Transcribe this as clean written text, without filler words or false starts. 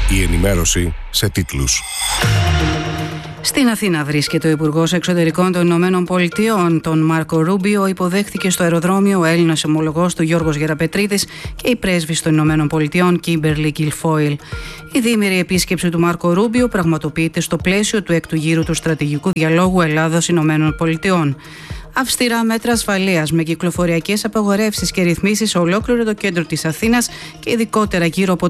Η ενημέρωση σε τίτλους. Στην Αθήνα βρίσκεται ο Υπουργός Εξωτερικών των Ηνωμένων Πολιτειών, τον Μάρκο Ρούμπιο. Υποδέχθηκε στο αεροδρόμιο ο Έλληνας ομολογός του Γιώργος Γεραπετρίδης και η πρέσβης των Ηνωμένων Πολιτειών Κίμπερλι Γκιλφόιλ. Η διήμερη επίσκεψη του Μάρκο Ρούμπιο πραγματοποιείται στο πλαίσιο του έκτου γύρου του στρατηγικού διαλόγου Ελλάδος-Ηνωμένων Πολιτειών. Αυστηρά μέτρα ασφαλείας με κυκλοφοριακές απαγορεύσεις και ρυθμίσεις σε ολόκληρο το κέντρο της Αθήνας και ειδικότερα γύρω από